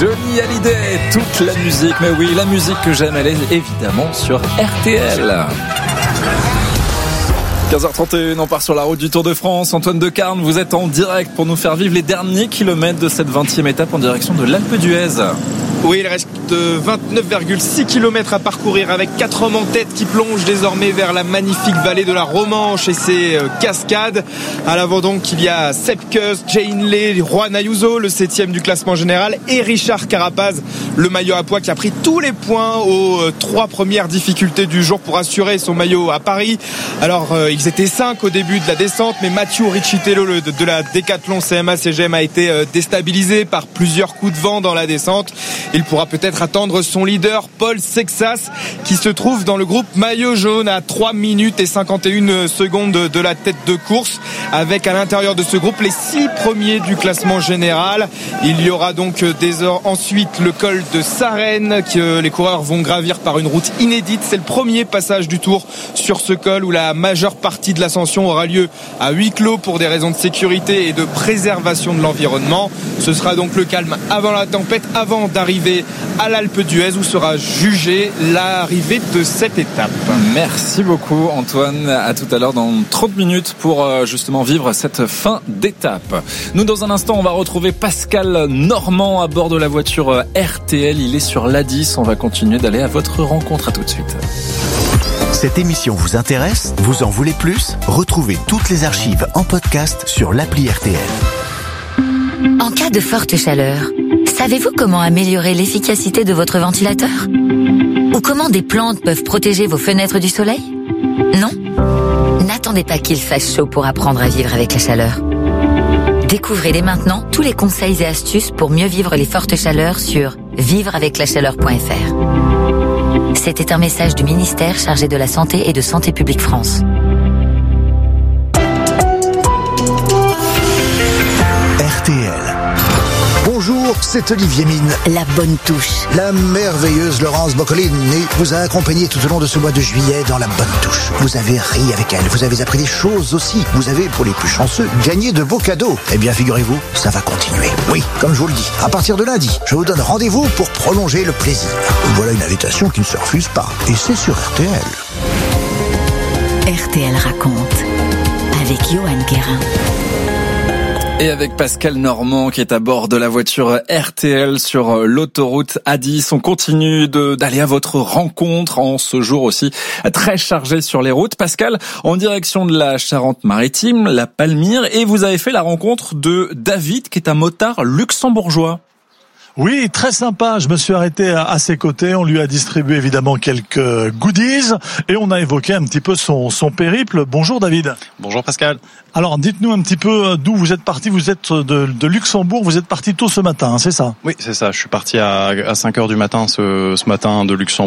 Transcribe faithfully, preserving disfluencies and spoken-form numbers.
Johnny Hallyday, toute la musique, mais oui, la musique que j'aime, elle est évidemment sur R T L. quinze heures trente et une, on part sur la route du Tour de France. Antoine Decarne, vous êtes en direct pour nous faire vivre les derniers kilomètres de cette vingtième étape en direction de l'Alpe d'Huez. Oui, il reste vingt-neuf virgule six kilomètres à parcourir avec quatre hommes en tête qui plongent désormais vers la magnifique vallée de la Romanche et ses cascades. À l'avant donc, il y a Sepp Kuss, Jay Hindley, Juan Ayuso, le septième du classement général, et Richard Carapaz, le maillot à pois qui a pris tous les points aux trois premières difficultés du jour pour assurer son maillot à Paris. Alors, euh, ils étaient cinq au début de la descente, mais Mathieu Riccitello le, de, de la Decathlon C M A C G M a été euh, déstabilisé par plusieurs coups de vent dans la descente. Il pourra peut-être attendre son leader Paul Sexas qui se trouve dans le groupe maillot jaune à trois minutes et cinquante et une secondes de la tête de course, avec à l'intérieur de ce groupe les six premiers du classement général. Il y aura donc des heures ensuite le col de Sarenne que les coureurs vont gravir par une route inédite. C'est le premier passage du Tour sur ce col où la majeure partie de l'ascension aura lieu à huis clos pour des raisons de sécurité et de préservation de l'environnement. Ce sera donc le calme avant la tempête, avant d'arriver à l'Alpe d'Huez où sera jugée l'arrivée de cette étape. Merci beaucoup Antoine, à tout à l'heure dans trente minutes pour justement vivre cette fin d'étape. Nous dans un instant on va retrouver Pascal Normand à bord de la voiture R T L, il est sur l'A dix, on va continuer d'aller à votre rencontre, à tout de suite. Cette émission vous intéresse ? Vous en voulez plus ? Retrouvez toutes les archives en podcast sur l'appli R T L. En cas de forte chaleur, savez-vous comment améliorer l'efficacité de votre ventilateur ? Ou comment des plantes peuvent protéger vos fenêtres du soleil ? Non ? N'attendez pas qu'il fasse chaud pour apprendre à vivre avec la chaleur. Découvrez dès maintenant tous les conseils et astuces pour mieux vivre les fortes chaleurs sur vivre avec la chaleur point f r. C'était un message du ministère chargé de la Santé et de Santé publique France. R T L. Bonjour, c'est Olivier Mine. La bonne touche. La merveilleuse Laurence Boccolini vous a accompagné tout au long de ce mois de juillet dans La bonne touche. Vous avez ri avec elle, vous avez appris des choses aussi. Vous avez, pour les plus chanceux, gagné de beaux cadeaux. Eh bien, figurez-vous, ça va continuer. Oui, comme je vous le dis, à partir de lundi, je vous donne rendez-vous pour prolonger le plaisir. Voilà une invitation qui ne se refuse pas. Et c'est sur R T L. R T L raconte avec Johan Guérin. Et avec Pascal Normand qui est à bord de la voiture R T L sur l'autoroute A dix. On continue de, d'aller à votre rencontre en ce jour aussi très chargé sur les routes. Pascal, en direction de la Charente-Maritime, la Palmyre, et vous avez fait la rencontre de David qui est un motard luxembourgeois. Oui, très sympa. Je me suis arrêté à ses côtés. On lui a distribué évidemment quelques goodies et on a évoqué un petit peu son, son périple. Bonjour David. Bonjour Pascal. Alors, dites-nous un petit peu d'où vous êtes parti. Vous êtes de, de Luxembourg. Vous êtes parti tôt ce matin, hein, c'est ça ? Oui, c'est ça. Je suis parti à, à cinq heures du matin ce, ce matin de Luxembourg.